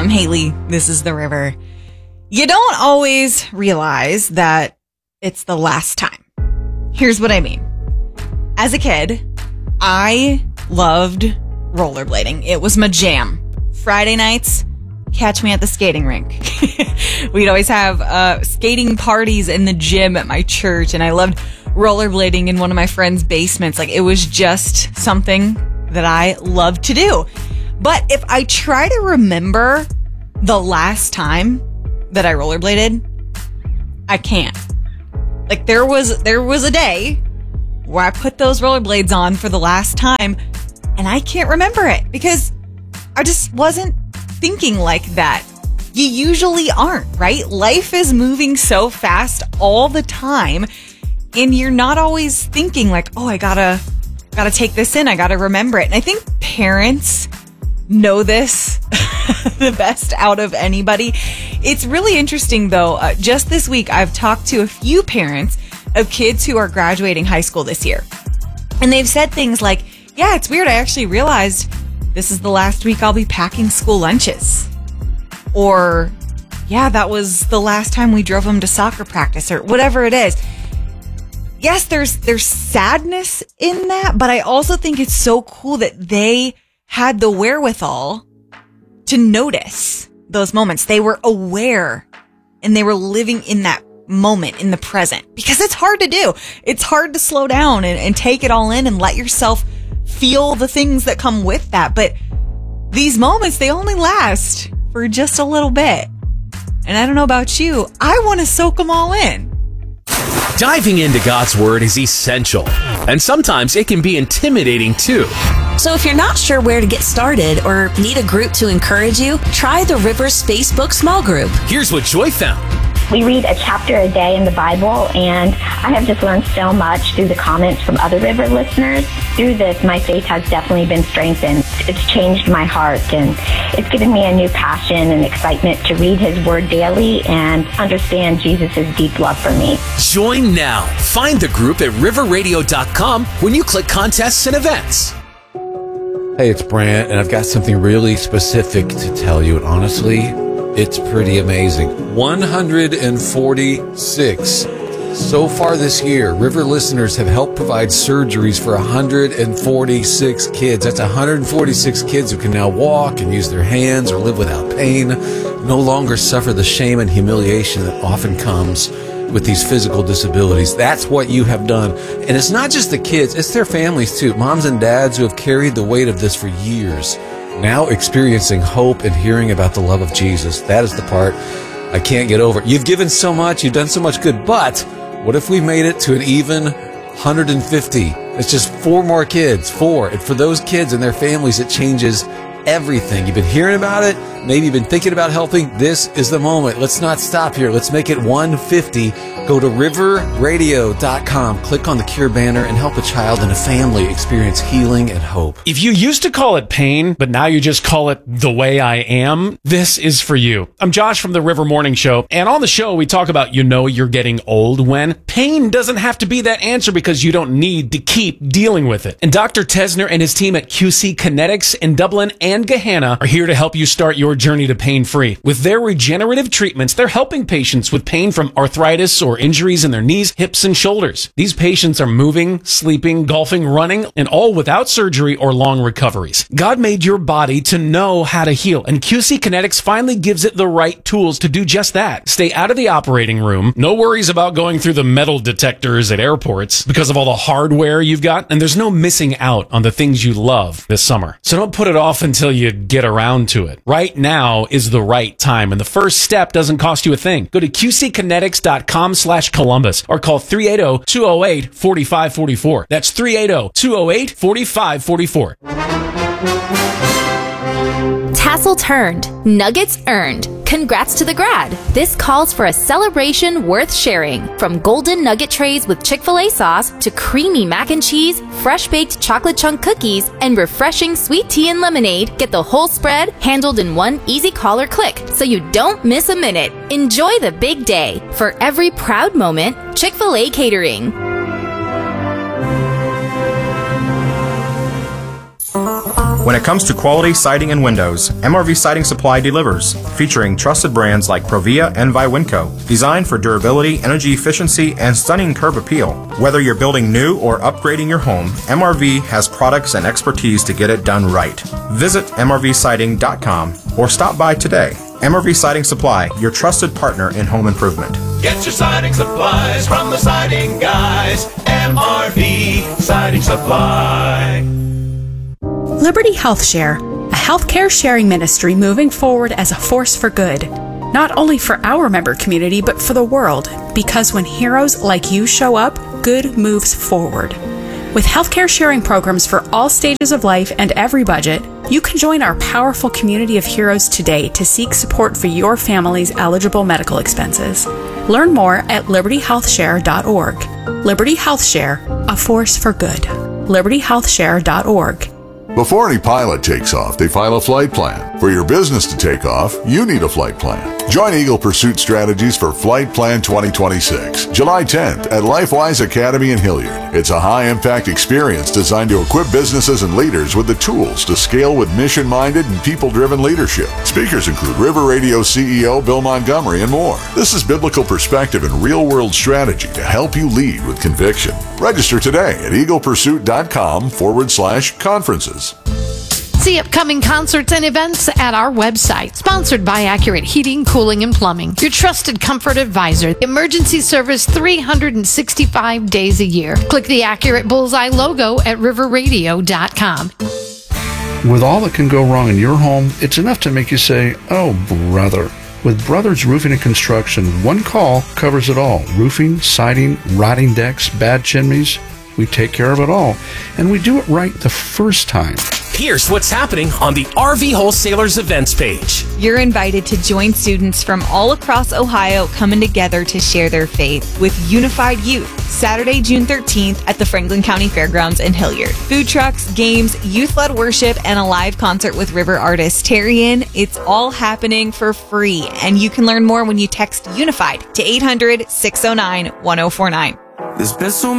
I'm Haley. This is The River. You don't always realize that it's the last time. Here's what I mean. As a kid, I loved rollerblading. It was my jam. Friday nights, catch me at the skating rink. We'd always have skating parties in the gym at my church, and I loved rollerblading in one of my friends' basements. Like, it was just something that I loved to do. But if I try to remember the last time that I rollerbladed, I can't. Like, there was a day where I put those rollerblades on for the last time, and I can't remember it because I just wasn't thinking like that. You usually aren't, right? Life is moving so fast all the time, and you're not always thinking like, oh, I gotta take this in. I gotta remember it. And I think parents know this the best out of anybody. It's really interesting though. Just this week, I've talked to a few parents of kids who are graduating high school this year. And they've said things like, yeah, it's weird. I actually realized this is the last week I'll be packing school lunches. Or, yeah, that was the last time we drove them to soccer practice, or whatever it is. Yes, there's sadness in that, but I also think it's so cool that they had the wherewithal to notice those moments. They were aware and they were living in that moment, in the present, because it's hard to do. It's hard to slow down and take it all in and let yourself feel the things that come with that. But these moments, they only last for just a little bit. And I don't know about you, I want to soak them all in. Diving into God's Word is essential, and sometimes it can be intimidating too. So if you're not sure where to get started or need a group to encourage you, try the River's Facebook small group. Here's what Joy found. We read a chapter a day in the Bible, and I have just learned so much through the comments from other River listeners. Through this, my faith has definitely been strengthened. It's changed my heart, and it's given me a new passion and excitement to read His Word daily and understand Jesus' deep love for me. Join now. Find the group at riverradio.com when you click contests and events. Hey, it's Brant, and I've got something really specific to tell you, and honestly, it's pretty amazing. 146. So far this year, River listeners have helped provide surgeries for 146 kids. That's 146 kids who can now walk and use their hands or live without pain, no longer suffer the shame and humiliation that often comes with these physical disabilities. That's what you have done. And it's not just the kids, it's their families too. Moms and dads who have carried the weight of this for years, now experiencing hope and hearing about the love of Jesus. That is the part I can't get over. You've given so much, you've done so much good, but what if we made it to an even 150? It's just 4 more kids, 4. And for those kids and their families, it changes everything. You've been hearing about it. Maybe you've been thinking about helping. This is the moment. Let's not stop here. Let's make it 150. Go to riverradio.com, click on the Cure banner, and help a child and a family experience healing and hope. If you used to call it pain, but now you just call it the way I am, this is for you. I'm Josh from the River Morning Show, and on the show we talk about you're getting old when pain doesn't have to be that answer because you don't need to keep dealing with it. And Dr. Tesner and his team at QC Kinetics in Dublin and Gahanna are here to help you start your journey to pain-free. With their regenerative treatments, they're helping patients with pain from arthritis or injuries in their knees, hips, and shoulders. These patients are moving, sleeping, golfing, running, and all without surgery or long recoveries. God made your body to know how to heal, and QC Kinetics finally gives it the right tools to do just that. Stay out of the operating room. No worries about going through the metal detectors at airports because of all the hardware you've got, and there's no missing out on the things you love this summer. So don't put it off until you get around to it. Right now is the right time, and the first step doesn't cost you a thing. Go to qckinetics.com/Columbus or call 380-208-4544. That's 380-208-4544. Tassel turned, nuggets earned. Congrats to the grad. This calls for a celebration worth sharing. From golden nugget trays with Chick-fil-A sauce to creamy mac and cheese, fresh-baked chocolate chunk cookies, and refreshing sweet tea and lemonade, get the whole spread handled in one easy call or click so you don't miss a minute. Enjoy the big day. For every proud moment, Chick-fil-A Catering. When it comes to quality siding and windows, MRV Siding Supply delivers, featuring trusted brands like Provia and Viwinco, designed for durability, energy efficiency, and stunning curb appeal. Whether you're building new or upgrading your home, MRV has products and expertise to get it done right. Visit MRVsiding.com or stop by today. MRV Siding Supply, your trusted partner in home improvement. Get your siding supplies from the siding guys. MRV Siding Supply. Liberty Health Share, a healthcare sharing ministry moving forward as a force for good. Not only for our member community, but for the world, because when heroes like you show up, good moves forward. With healthcare sharing programs for all stages of life and every budget, you can join our powerful community of heroes today to seek support for your family's eligible medical expenses. Learn more at libertyhealthshare.org. Liberty Health Share, a force for good. libertyhealthshare.org. Before any pilot takes off, they file a flight plan. For your business to take off, you need a flight plan. Join Eagle Pursuit Strategies for Flight Plan 2026, July 10th at LifeWise Academy in Hilliard. It's a high-impact experience designed to equip businesses and leaders with the tools to scale with mission-minded and people-driven leadership. Speakers include River Radio CEO Bill Montgomery and more. This is biblical perspective and real-world strategy to help you lead with conviction. Register today at eaglepursuit.com/conferences. See upcoming concerts and events at our website. Sponsored by Accurate Heating, Cooling, and Plumbing. Your trusted comfort advisor. Emergency service 365 days a year. Click the Accurate Bullseye logo at riverradio.com. With all that can go wrong in your home, it's enough to make you say, "Oh, brother." With Brothers Roofing and Construction, one call covers it all. Roofing, siding, rotting decks, bad chimneys. We take care of it all. And we do it right the first time. Here's what's happening on the RV Wholesalers events page. You're invited to join students from all across Ohio coming together to share their faith with Unified Youth, Saturday, June 13th at the Franklin County Fairgrounds in Hilliard. Food trucks, games, youth-led worship, and a live concert with River artist Terrian. It's all happening for free, and you can learn more when you text Unified to 800-609-1049. There's been so